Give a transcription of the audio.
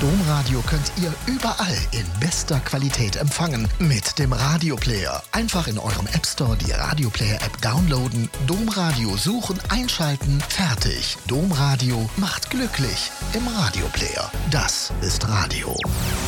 Domradio könnt ihr überall in bester Qualität empfangen mit dem Radioplayer. Einfach in eurem App Store die Radioplayer-App downloaden, Domradio suchen, einschalten, fertig. Domradio macht glücklich im Radioplayer. Das ist Radio.